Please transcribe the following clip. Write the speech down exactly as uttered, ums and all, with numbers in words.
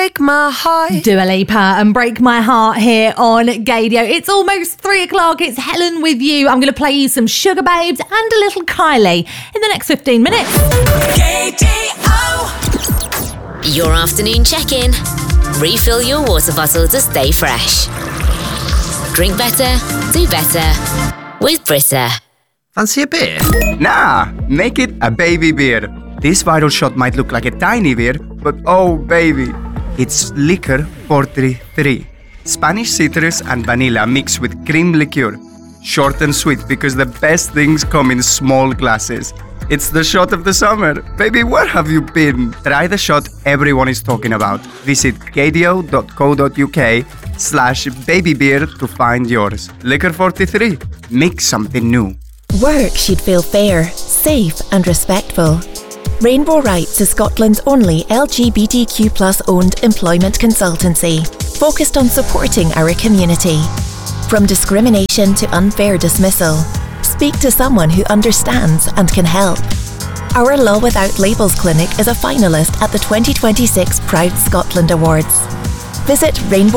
break my heart. Dua Lipa and Break My Heart here on Gaydio. It's almost three o'clock. It's Helen with you. I'm going to play you some Sugar Babes and a little Kylie in the next fifteen minutes. Gaydio. Your afternoon check-in. Refill your water bottle to stay fresh. Drink better, do better with Brita. Fancy a beer? Nah, make it a baby beer. This viral shot might look like a tiny beer, but oh baby, it's Liquor forty-three. Spanish citrus and vanilla mixed with cream liqueur. Short and sweet because the best things come in small glasses. It's the shot of the summer. Baby, where have you been? Try the shot everyone is talking about. Visit gaydio.co.uk slash babybeer to find yours. Liquor forty-three. Mix something new. Work should feel fair, safe and respectful. Rainbow Rights is Scotland's only L G B T Q plus owned employment consultancy, focused on supporting our community. From discrimination to unfair dismissal, speak to someone who understands and can help. Our Law Without Labels clinic is a finalist at the twenty twenty-six Proud Scotland Awards. Visit rainbow